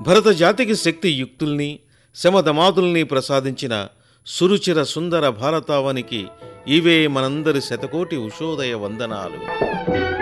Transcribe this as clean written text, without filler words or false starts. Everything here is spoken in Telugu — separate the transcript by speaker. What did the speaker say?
Speaker 1: భరత జాతికి శక్తి యుక్తుల్ని శమధమాదుల్ని ప్రసాదించిన సురుచిర సుందర భారతావనికి ఇవే మనందరి శతకోటి ఉషోదయ వందనాలు.